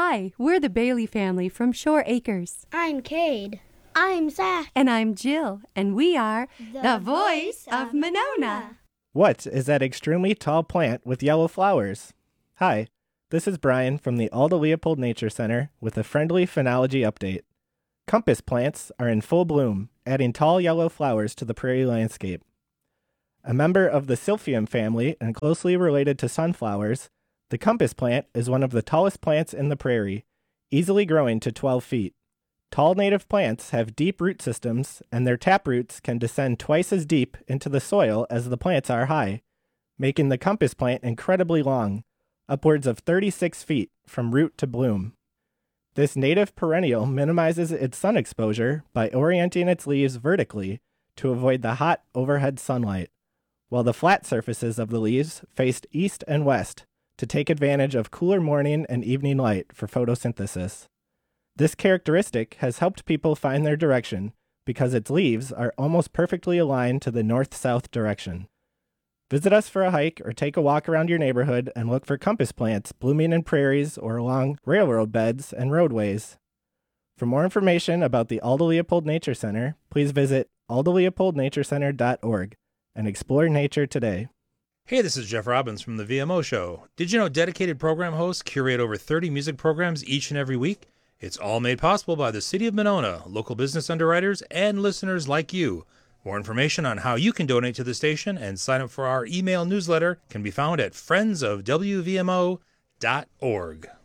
Hi, we're the Bailey family from Shore Acres. I'm Cade. I'm Zach. And I'm Jill, and we are the voice of Monona. What is that extremely tall plant with yellow flowers? Hi, this is Brian from the Alda Leopold Nature Center with a friendly phenology update. Compass plants are in full bloom, adding tall yellow flowers to the prairie landscape. A member of the Silphium family and closely related to sunflowers, the compass plant is one of the tallest plants in the prairie, easily growing to 12 feet. Tall native plants have deep root systems, and their taproots can descend twice as deep into the soil as the plants are high, making the compass plant incredibly long, upwards of 36 feet from root to bloom. This native perennial minimizes its sun exposure by orienting its leaves vertically to avoid the hot overhead sunlight, while the flat surfaces of the leaves faced east and west to take advantage of cooler morning and evening light for photosynthesis. This characteristic has helped people find their direction because its leaves are almost perfectly aligned to the north-south direction. Visit us for a hike or take a walk around your neighborhood and look for compass plants blooming in prairies or along railroad beds and roadways. For more information about the Alda Leopold Nature Center, please visit aldaleopoldnaturecenter.org and explore nature today. Hey, this is Jeff Robbins from the VMO Show. Did you know dedicated program hosts curate over 30 music programs each and every week? It's all made possible by the City of Monona, local business underwriters, and listeners like you. More information on how you can donate to the station and sign up for our email newsletter can be found at friendsofwvmo.org.